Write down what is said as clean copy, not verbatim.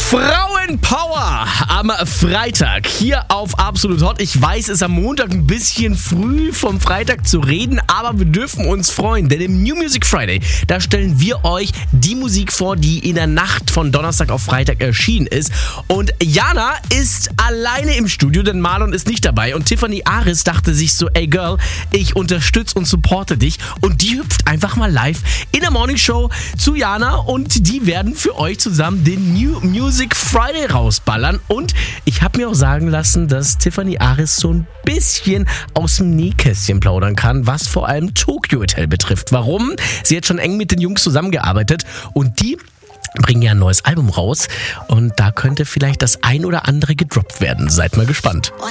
Frauenpower am Freitag hier auf Absolut Hot. Ich weiß, es ist am Montag ein bisschen früh vom Freitag zu reden, aber wir dürfen uns freuen, denn im New Music Friday, da stellen wir euch die Musik vor, die in der Nacht von Donnerstag auf Freitag erschienen ist. Und Jana ist alleine im Studio, denn Marlon ist nicht dabei. Und Tiffany Aris dachte sich so, ey Girl, ich unterstütze und supporte dich. Und die hüpft einfach mal live in der Morning Show zu Jana und die werden für euch zusammen den New Music Friday rausballern. Und ich habe mir auch sagen lassen, dass Tiffany Aris so ein bisschen aus dem Nähkästchen plaudern kann, was vor allem Tokyo Hotel betrifft. Warum? Sie hat schon eng mit den Jungs zusammengearbeitet und die bringen ja ein neues Album raus und da könnte vielleicht das ein oder andere gedroppt werden. Seid mal gespannt.